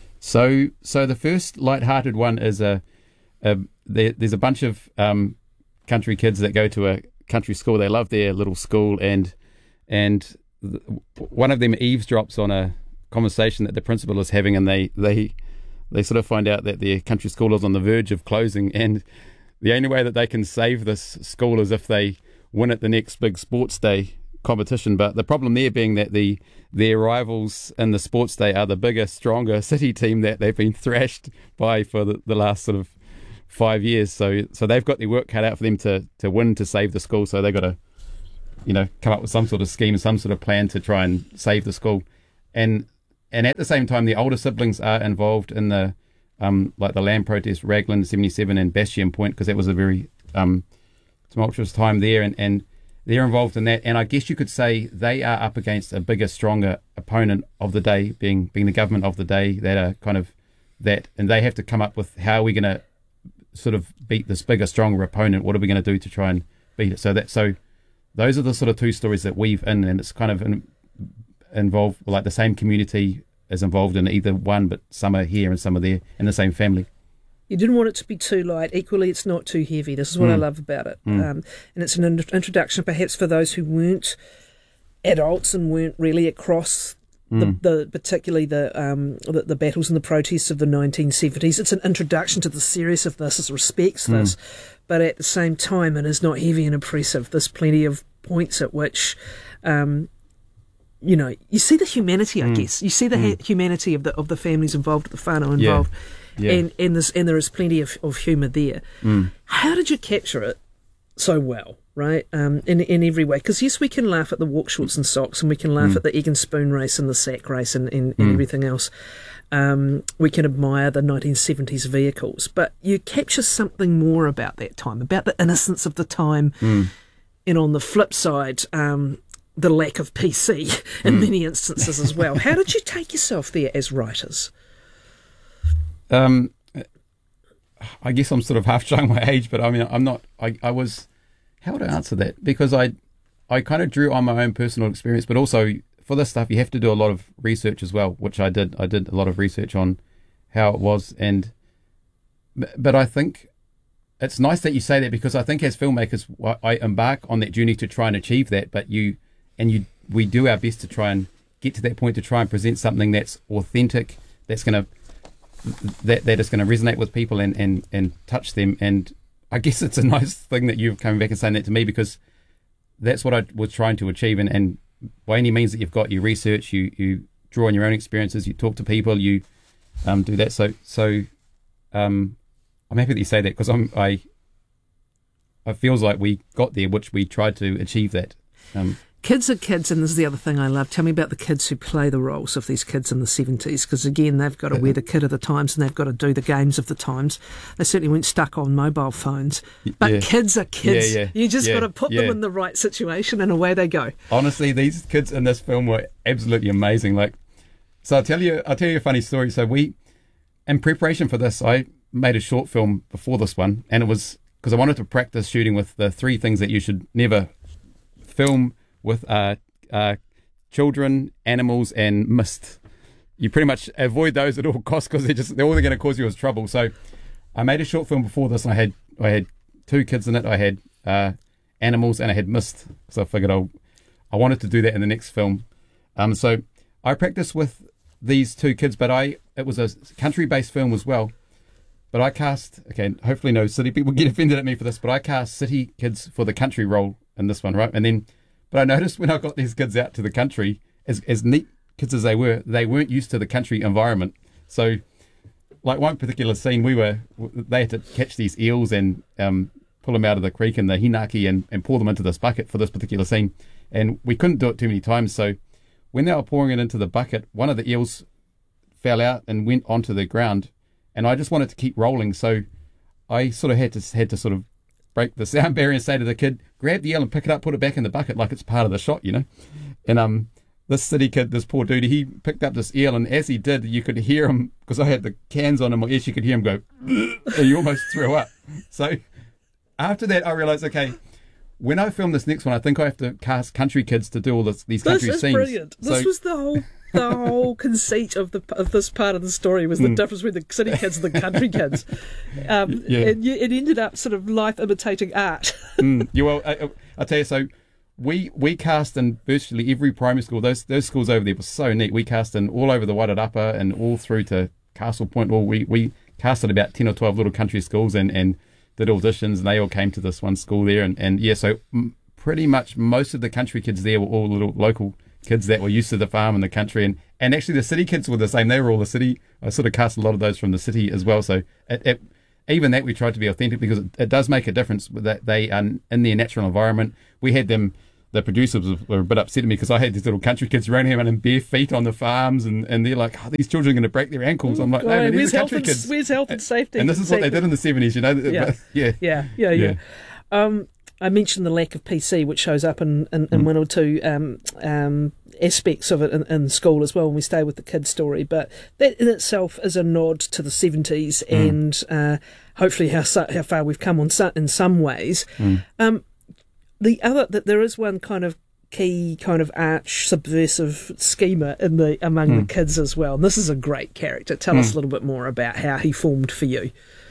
So, so the first light-hearted one is a, a there, there's a bunch of um, country kids that go to a country school. They love their little school, and and th- one of them eavesdrops on a conversation that the principal is having, and they they they sort of find out that their country school is on the verge of closing, and the only way that they can save this school is if they win at the next big sports day competition. But the problem there being that the their rivals in the sports day are the bigger, stronger city team that they've been thrashed by for the, the last sort of five years. So so they've got their work cut out for them to, to win, to save the school. So they've got to, you know, come up with some sort of scheme, some sort of plan to try and save the school. And and at the same time, the older siblings are involved in the um like the land protest, Raglan seventy-seven and Bastion Point, because that was a very um tumultuous time there, and, and they're involved in that. And I guess you could say they are up against a bigger, stronger opponent of the day, being being the government of the day, that are kind of that, and they have to come up with how are we going to sort of beat this bigger, stronger opponent. What are we going to do to try and beat it? So that so those are the sort of two stories that weave in, and it's kind of in, involved, like the same community is involved in either one, but some are here and some are there in the same family. You didn't want it to be too light. Equally, it's not too heavy. This is what Mm. I love about it. Mm. Um, and it's an in- introduction, perhaps, for those who weren't adults and weren't really across Mm. the, the particularly the, um, the the battles and the protests of the nineteen seventies. It's an introduction to the seriousness as respects this, Mm. but at the same time, it is not heavy and oppressive. There's plenty of points at which, um, you know, you see the humanity. I Mm. guess you see the Mm. ha- humanity of the of the families involved, the whānau involved. Yeah. Yeah. And and, there's, and there is plenty of, of humour there. Mm. How did you capture it so well, right, um, in in every way? Because, yes, we can laugh at the walk shorts and socks, and we can laugh Mm. at the egg and spoon race and the sack race and, and, and Mm. everything else. Um, we can admire the nineteen seventies vehicles. But you capture something more about that time, about the innocence of the time. Mm. And on the flip side, um, the lack of P C in Mm. many instances as well. How did you take yourself there as writers? Um, I guess I'm sort of half showing my age, but I mean, I'm not. I, I was. How would I answer that? Because I, I kind of drew on my own personal experience, but also for this stuff, you have to do a lot of research as well, which I did. I did a lot of research on how it was, and but I think it's nice that you say that, because I think as filmmakers, I embark on that journey to try and achieve that. But you and you, we do our best to try and get to that point, to try and present something that's authentic, that's going to. that that is going to resonate with people and, and, and touch them. And I guess it's a nice thing that you've come back and saying that to me, because that's what I was trying to achieve. And, and by any means that you've got, you research, you, you draw on your own experiences, you talk to people, you um, do that. So so um, I'm happy that you say that, because I'm I it feels like we got there, which we tried to achieve that. Um, Kids are kids, and this is the other thing I love. Tell me about the kids who play the roles of these kids in the seventies, because, again, they've got to wear the kit of the times and they've got to do the games of the times. They certainly weren't stuck on mobile phones. But yeah. kids are kids. Yeah, yeah, you just yeah, got to put yeah. them in the right situation, and away they go. Honestly, these kids in this film were absolutely amazing. Like, so I'll tell you, I'll tell you a funny story. So we, in preparation for this, I made a short film before this one, and it was because I wanted to practice shooting with the three things that you should never film with uh, uh, children, animals, and mist. You pretty much avoid those at all costs, because they're just they're all they're going to cause you is trouble. So I made a short film before this, and I had I had two kids in it. I had uh, animals, and I had mist. So I figured I I wanted to do that in the next film. Um, so I practiced with these two kids, but I it was a country-based film as well. But I cast, okay, hopefully no city people get offended at me for this, but I cast city kids for the country role in this one, right? And then, but I noticed when I got these kids out to the country, as as neat kids as they were, they weren't used to the country environment. So, like one particular scene, we were, they had to catch these eels and um, pull them out of the creek in the hinaki and, and pour them into this bucket for this particular scene. And we couldn't do it too many times. So when they were pouring it into the bucket, one of the eels fell out and went onto the ground. And I just wanted to keep rolling. So I sort of had to had to sort of break the sound barrier and say to the kid, grab the eel and pick it up, put it back in the bucket like it's part of the shot, you know. And um, this city kid, this poor dude, he picked up this eel, and as he did, you could hear him, because I had the cans on him, or yes, you could hear him go, and you almost threw up. So after that, I realized, okay, when I film this next one, I think I have to cast country kids to do all this, these country This is scenes. brilliant. This So- was the whole the whole conceit of the of this part of the story was the Mm. difference between the city kids and the country kids. Um, Yeah. and you, it ended up sort of life imitating art. mm, yeah, well, I, I, I'll tell you, so we we cast in virtually every primary school. Those those schools over there were so neat. We cast in all over the Wairarapa and all through to Castle Point. Well, we, we casted about ten or twelve little country schools and, and did auditions, and they all came to this one school there. And, and yeah, so m- pretty much most of the country kids there were all little local kids that were used to the farm and the country. And, and actually the city kids were the same. They were all the city. I sort of cast a lot of those from the city as well. So it, it, even that we tried to be authentic because it, it does make a difference that they are in their natural environment. We had them, the producers were a bit upset at me because I had these little country kids running around in bare feet on the farms, and, and they're like, oh, these children are going to break their ankles. I'm like, no, God, man, these where's are health country and, kids. Where's health and safety? And this is what they did in the seventies, you know? Yeah. But, yeah. yeah, yeah, yeah. Yeah. Um, I mentioned the lack of P C, which shows up in, in, in Mm. one or two um, um, aspects of it in, in school as well, when we stay with the kids' story. But that in itself is a nod to the seventies Mm. and uh, hopefully how so, how far we've come on so, in some ways. Mm. Um, the other that there is one kind of key kind of arch subversive schema in the among Mm. the kids as well. And this is a great character. Tell Mm. us a little bit more about how he formed for you.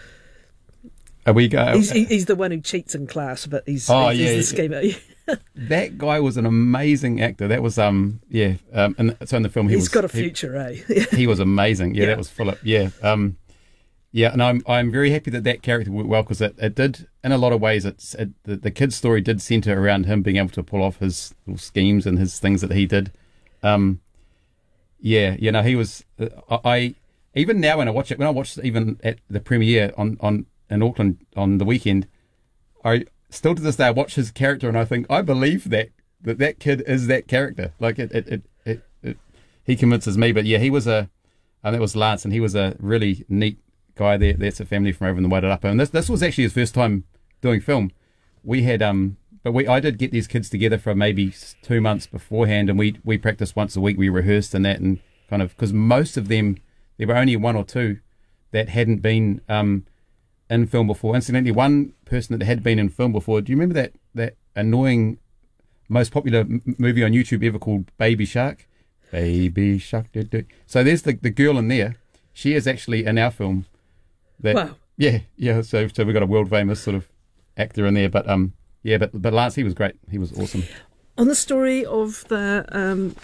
Are we go? He's, he- he's the one who cheats in class, but he's, Oh, he's, yeah, he's the schemer. That guy was an amazing actor. That was um yeah um and so in the film he He's was got a he- future, eh? he was amazing. Yeah, Yeah. that was Philip. Yeah, um, yeah, and I'm I'm very happy that that character worked well because it, it did in a lot of ways. It's it, the the kid's story did centre around him being able to pull off his little schemes and his things that he did. Um, yeah, you know he was. Uh, I, I even now when I watch it, when I watched it even at the premiere on on in Auckland on the weekend, I still to this day I watch his character and I think I believe that that, that kid is that character. Like it it, it, it, it he convinces me. But yeah, he was a and that was Lance, and he was a really neat guy there. That's a family from over in the Wairarapa, and this this was actually his first time doing film. We had um, but we I did get these kids together for maybe two months beforehand, and we we practiced once a week. We rehearsed and that, and kind of because most of them there were only one or two that hadn't been um in film before. Incidentally, one person that had been in film before. Do you remember that that annoying, most popular m- movie on YouTube ever called Baby Shark? Baby Shark. Do, do. So there's the the girl in there. She is actually in our film. That, Wow. Yeah, yeah. So so we got a world famous sort of actor in there. But um, yeah. But but Lance, he was great. He was awesome. On the story of the um,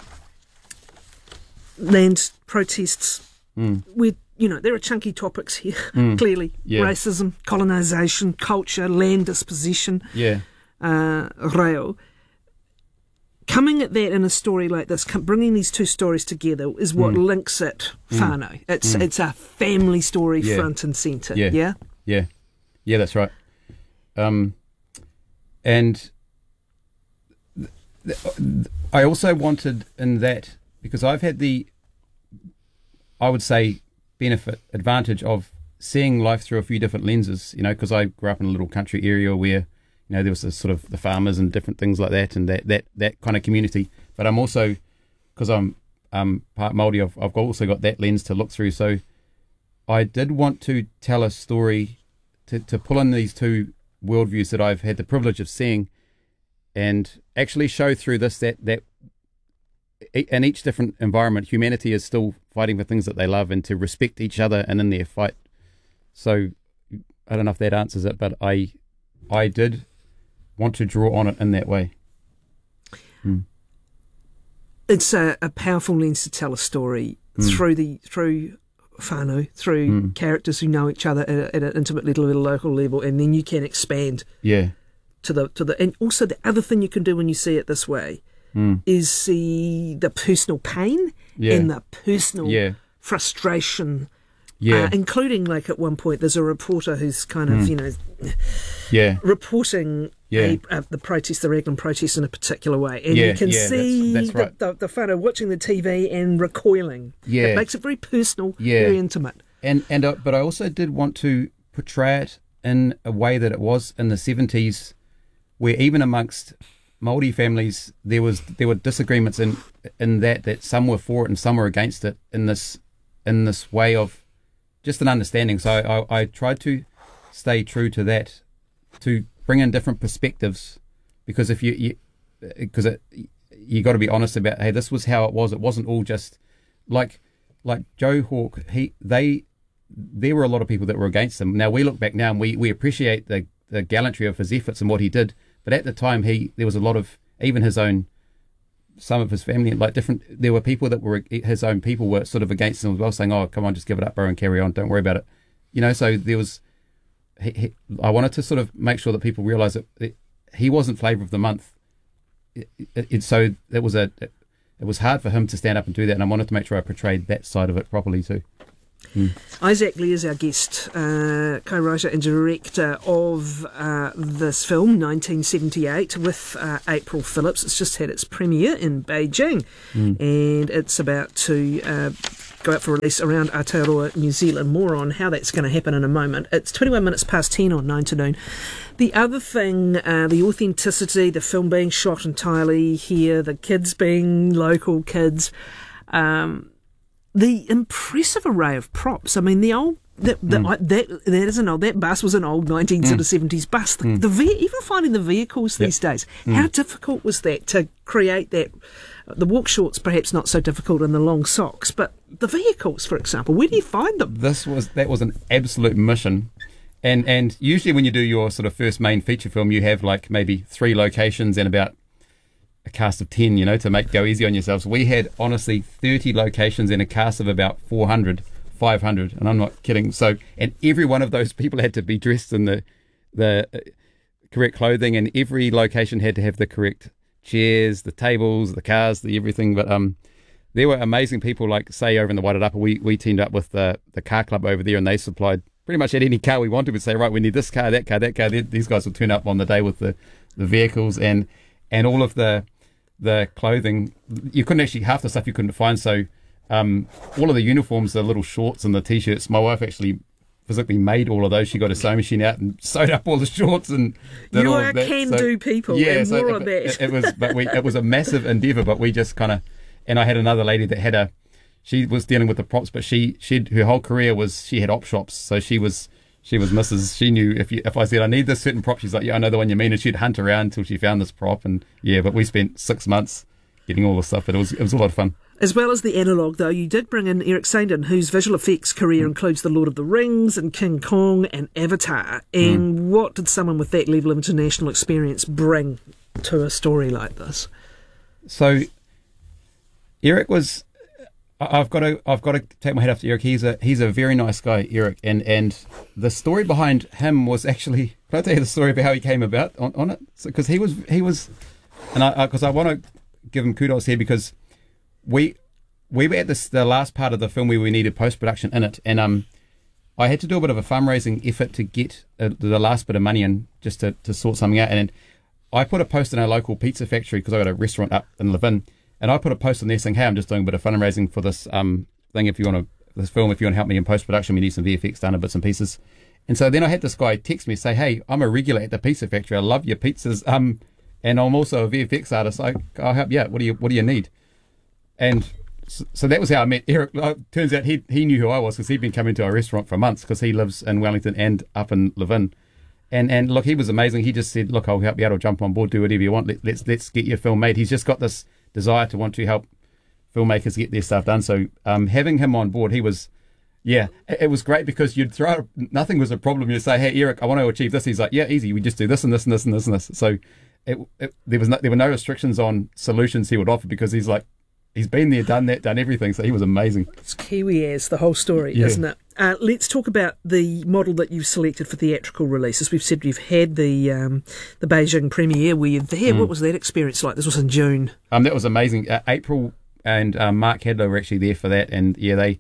land protests, Mm. we you know there are chunky topics here. Mm. Clearly, Yeah. racism, colonisation, culture, land disposition, Yeah. uh, reo. Coming at that in a story like this, com- bringing these two stories together is what Mm. links it. Mm. Whānau. It's Mm. it's a family story Yeah. front and centre. Yeah. yeah? Yeah. Yeah, that's right. Um, and th- th- I also wanted in that, because I've had the, I would say, benefit, advantage of seeing life through a few different lenses, you know, because I grew up in a little country area where, you know, there was a sort of the farmers and different things like that, and that, that, that kind of community. But I'm also, because I'm um, part Māori, I've, I've also got that lens to look through. So I did want to tell a story to, to pull in these two worldviews that I've had the privilege of seeing, and actually show through this that, that in each different environment, humanity is still fighting for things that they love and to respect each other and in their fight. So I don't know if that answers it, but I I did want to draw on it in that way. Mm. It's a, a powerful lens to tell a story Mm. through the through whānau, through Mm. characters who know each other at, a, at an intimate level, at a local level, and then you can expand Yeah. to the to the. And also the other thing you can do when you see it this way Mm. is see the personal pain Yeah. and the personal Yeah. frustration. Yeah. Uh, including, like, at one point, there's a reporter who's kind of, Mm. you know, Yeah. reporting Yeah. a, uh, the protest, the Raglan protest, in a particular way. And Yeah, you can yeah, see that's- that's right. the, the, the whānau watching the T V and recoiling. Yeah. It makes it very personal, Yeah. very intimate. And and uh, but I also did want to portray it in a way that it was in the seventies, where even amongst Māori families there was there were disagreements in in that that some were for it and some were against it in this in this way of just an understanding. So I, I tried to stay true to that, to bring in different perspectives because if you, because it, you got to be honest about, hey, this was how it was. It wasn't all just like, like Joe Hawke. He, they, there were a lot of people that were against him. Now we look back now and we, we appreciate the, the gallantry of his efforts and what he did. But at the time, he, there was a lot of, even his own, some of his family, like different, there were people that were, his own people were sort of against him as well, saying, oh, come on, just give it up, bro, and carry on. Don't worry about it. You know, so there was, he, he, I wanted to sort of make sure that people realize that it, he wasn't flavour of the month. It, it, it, so it was a, it, it was hard for him to stand up and do that, and I wanted to make sure I portrayed that side of it properly too. Mm. Isaac Lee is our guest, uh, co-writer and director of uh, this film, nineteen seventy-eight, with uh, April Phillips. It's just had its premiere in Beijing, mm. and it's about to uh, go out for release around Aotearoa, New Zealand. More on how that's going to happen in a moment. It's twenty-one minutes past ten on Nine to Noon. The other thing, uh, the authenticity, the film being shot entirely here, the kids being local kids, um, the impressive array of props. I mean, the old that that, mm. I, that that is an old that bus was an old nineteen seventies mm. bus. The, mm. the ve- even finding the vehicles yep. these days, mm. how difficult was that to create that? The walk shorts perhaps not so difficult, and the long socks, but the vehicles, for example, where do you find them? This was that was an absolute mission. And and usually when you do your sort of first main feature film, you have like maybe three locations and about a cast of ten, you know, to make go easy on yourselves. We had honestly thirty locations and a cast of about four hundred, five hundred, and I'm not kidding. So, and every one of those people had to be dressed in the the correct clothing, and every location had to have the correct chairs, the tables, the cars, the everything. But um, there were amazing people, like say over in the Wairarapa, we we teamed up with the the car club over there, and they supplied pretty much at any car we wanted. We'd say, right, we need this car, that car, that car. These guys would turn up on the day with the, the vehicles and and all of the the clothing. You couldn't actually, half the stuff you couldn't find. So um, all of the uniforms, the little shorts and the T-shirts, my wife actually physically made all of those. She got a sewing machine out and sewed up all the shorts. And did you all are of that. can-do so, people, yeah, and so more it, on that. It, it was, but we, it was a massive endeavour, but we just kind of, and I had another lady that had a, she was dealing with the props, but she, she her whole career was, she had op shops, so she was, She was Missus She knew if you, if I said I need this certain prop, she's like, yeah, I know the one you mean, and she'd hunt around until she found this prop, and yeah, but we spent six months getting all this stuff, but it was it was a lot of fun. As well as the analogue, though, you did bring in Eric Saindon, whose visual effects career mm. includes The Lord of the Rings and King Kong and Avatar. And mm. what did someone with that level of international experience bring to a story like this? So Eric was. I've got to I've got to take my head off to Eric. He's a he's a very nice guy, Eric, and and the story behind him was actually. Can I tell you the story about how he came about on, on it? Because so, he was he was, and I because I, I want to give him kudos here because we we were at this the last part of the film where we needed post production in it, and um I had to do a bit of a fundraising effort to get uh, the last bit of money in just to to sort something out, and I put a post in our local pizza factory because I got a restaurant up in Levin. And I put a post on there saying, hey, I'm just doing a bit of fundraising for this um, thing. If you want to, this film, if you want to help me in post-production, we need some V F X done, bits and pieces. And so then I had this guy text me, say, hey, I'm a regular at the pizza factory. I love your pizzas. Um, and I'm also a V F X artist. I, I'll help you out. What do you, what do you need? And so, so that was how I met Eric. Uh, turns out he he knew who I was because he'd been coming to our restaurant for months because he lives in Wellington and up in Levin. And and look, he was amazing. He just said, look, I'll help you out. I'll jump on board, do whatever you want. Let, let's let's get your film made. He's just got this desire to want to help filmmakers get their stuff done. So um, having him on board, he was, yeah, it, it was great because you'd throw, nothing was a problem. You'd say, hey, Eric, I want to achieve this. He's like, yeah, easy. We just do this and this and this and this and this. So it, it, there was no, there were no restrictions on solutions he would offer because he's like, he's been there, done that, done everything. So he was amazing. It's Kiwi as the whole story, yeah. Isn't it? Uh, let's talk about the model that you've selected for theatrical release. As we've said, you've had the um, the Beijing premiere where you're there. Mm. What was that experience like? This was in June. Um, that was amazing. Uh, April and um, Mark Hadlow were actually there for that, and yeah, they,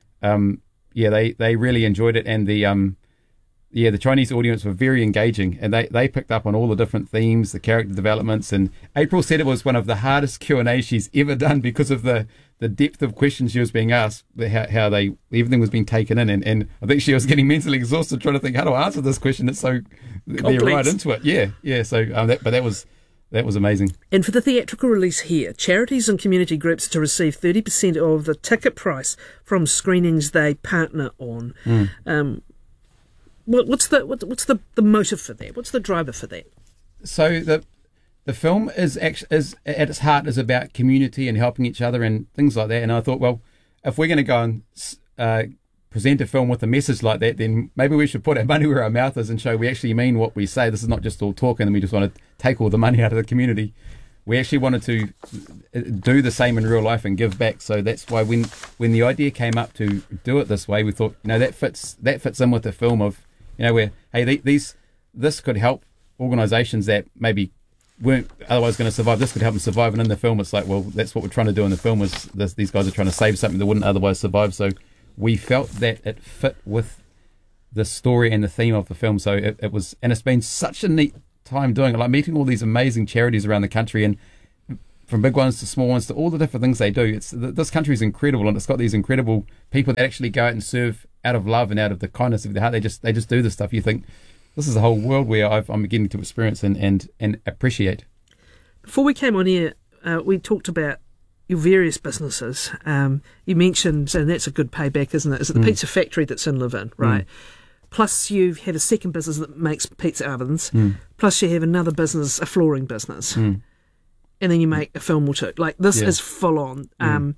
um, yeah, they, they really enjoyed it, and the um, yeah, the Chinese audience were very engaging, and they, they picked up on all the different themes, the character developments, and April said it was one of the hardest Q and A's she's ever done because of the, the depth of questions she was being asked, how, how they everything was being taken in, and, and I think she was getting mentally exhausted trying to think how do I answer this question. It's so they're right into it, yeah, yeah. So, um, that, but that was that was amazing. And for the theatrical release here, charities and community groups to receive thirty percent of the ticket price from screenings they partner on. Mm. Um, What's the what's the, the motive for that? What's the driver for that? So the the film is actually is at its heart is about community and helping each other and things like that. And I thought, well, if we're going to go and uh, present a film with a message like that, then maybe we should put our money where our mouth is and show we actually mean what we say. This is not just all talk and we just want to take all the money out of the community. We actually wanted to do the same in real life and give back. So that's why when when the idea came up to do it this way, we thought, you know, that fits that fits in with the film of, you know, where, hey, these this could help organisations that maybe weren't otherwise going to survive. This could help them survive. And in the film, it's like, well, that's what we're trying to do in the film is this, these guys are trying to save something that wouldn't otherwise survive. So we felt that it fit with the story and the theme of the film. So it, it was, and it's been such a neat time doing it, like meeting all these amazing charities around the country, and from big ones to small ones to all the different things they do. It's this country is incredible, and it's got these incredible people that actually go out and serve out of love and out of the kindness of their heart. They just they just do this stuff. You think this is a whole world where I've, I'm beginning to experience and, and, and appreciate. Before we came on here, uh, we talked about your various businesses. Um, you mentioned, and that's a good payback, isn't it? Is it the mm. pizza factory that's in Levin, right? Mm. Plus you have a second business that makes pizza ovens. Mm. Plus you have another business, a flooring business. Mm. And then you make a film or two. Like, this yeah. is full on. Mm. Um,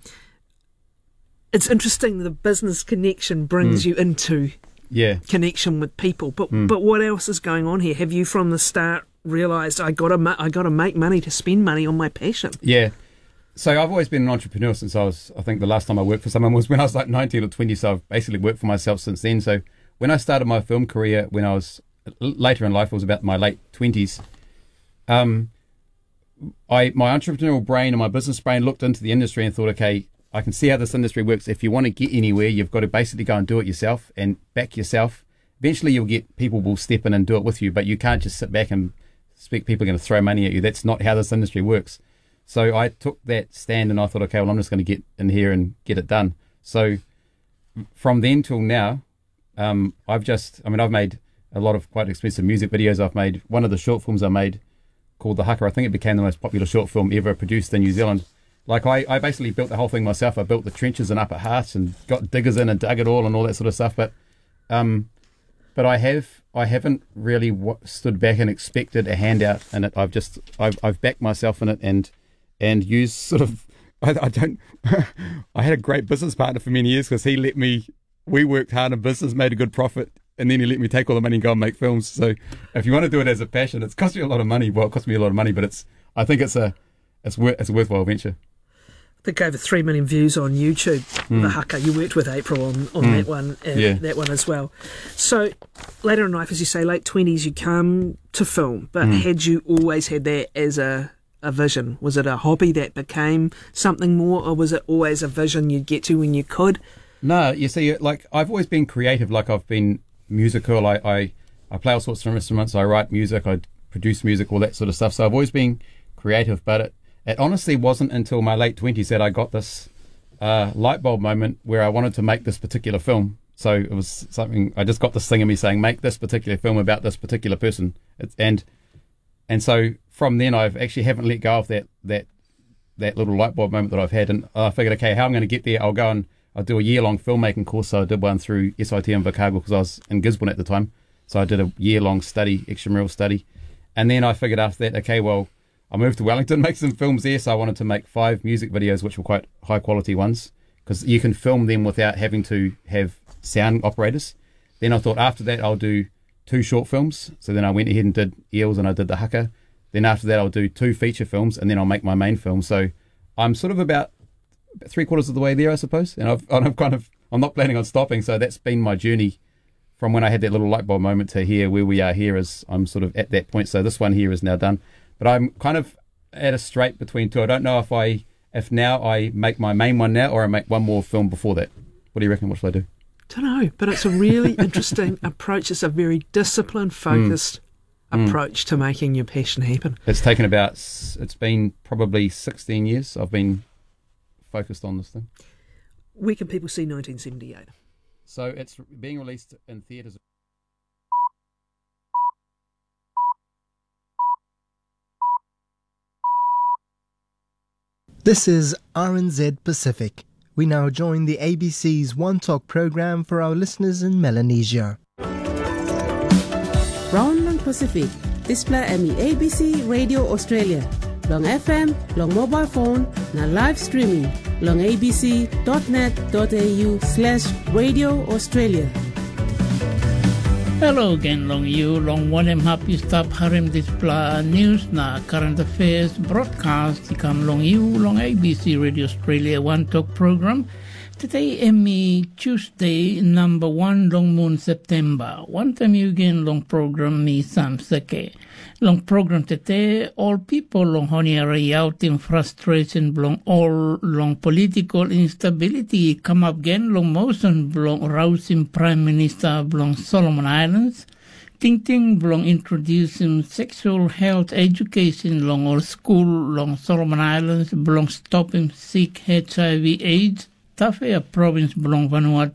it's interesting the business connection brings mm. you into yeah. connection with people. But Mm. but what else is going on here? Have you from the start realised I gotta ma- I gotta make money to spend money on my passion? Yeah. So I've always been an entrepreneur since I was, I think the last time I worked for someone was when I was like nineteen or twenty. So I've basically worked for myself since then. So when I started my film career, when I was later in life, it was about my late twenties. Um, I my entrepreneurial brain and my business brain looked into the industry and thought, okay, I can see how this industry works. If you want to get anywhere, you've got to basically go and do it yourself and back yourself. Eventually, you'll get people will step in and do it with you, but you can't just sit back and expect people are going to throw money at you. That's not how this industry works. So I took that stand and I thought, okay, well, I'm just going to get in here and get it done. So from then till now, um, I've just, I mean, I've made a lot of quite expensive music videos. I've made one of the short films I made called The Haka. I think it became the most popular short film ever produced in New Zealand. Like I, I basically built the whole thing myself. I built the trenches in Upper Heart and got diggers in and dug it all and all that sort of stuff. But, um, but I have, I haven't really w- stood back and expected a handout in it. I've just, I've, I've backed myself in it and, and used sort of, I, I don't, I had a great business partner for many years because he let me, we worked hard in business, made a good profit, and then he let me take all the money and go and make films. So if you want to do it as a passion, it's cost you a lot of money. Well, it cost me a lot of money, but it's, I think it's a, it's, wor- it's a worthwhile venture. I think over three million views on YouTube. Mm. The Haka, you worked with April on, on mm. that one, uh, yeah. that one as well. So later in life, as you say, late twenties, you come to film. But Mm. had you always had that as a, a vision? Was it a hobby that became something more, or was it always a vision you'd get to when you could? No, you see, like I've always been creative. Like I've been musical. I, I, I play all sorts of instruments. I write music. I produce music, all that sort of stuff. So I've always been creative. But it, it honestly wasn't until my late twenties that I got this uh, light bulb moment where I wanted to make this particular film. So it was something, I just got this thing in me saying, make this particular film about this particular person. It's, and and so from then I've actually haven't let go of that that that little light bulb moment that I've had. And I figured, okay, how I'm going to get there, I'll go and I'll do a year-long filmmaking course. So I did one through S I T in Invercargill because I was in Gisborne at the time. So I did a year-long study, extramural study. And then I figured after that, okay, well, I moved to Wellington, make some films there. So I wanted to make five music videos, which were quite high-quality ones, because you can film them without having to have sound operators. Then I thought after that, I'll do two short films. So then I went ahead and did Eels and I did The Haka. Then after that, I'll do two feature films and then I'll make my main film. So I'm sort of about three quarters of the way there, I suppose. And I've, and I've kind of, I'm not planning on stopping. So that's been my journey from when I had that little light bulb moment to here, where we are here is I'm sort of at that point. So this one here is now done. But I'm kind of at a straight between two. I don't know if I, if now I make my main one now or I make one more film before that. What do you reckon? What should I do? Don't know, but it's a really interesting approach. It's a very disciplined, focused Mm. approach mm. to making your passion happen. It's taken about, it's been probably sixteen years I've been focused on this thing. Where can people see nineteen seventy-eight? So it's being released in theatres. This is R N Z Pacific. We now join the A B C's One Talk program for our listeners in Melanesia. Brown Pacific, display M E A B C Radio Australia. Long F M, long mobile phone, na live streaming long abc.net.au slash Radio Australia. Hello again, long you, long one em happy stop harim display news na current affairs broadcast ikam long you, long A B C Radio Australia One Talk program. Today Emmy Tuesday number one long moon September. One time you again long program me Sam Seke. Long program today all people long honey are out in frustration long all long political instability come up again long motion long rousing Prime Minister long Solomon Islands. Ting Ting long introducing sexual health education long all school long Solomon Islands long stopping sick H I V AIDS. Tafea province belong Vanuatu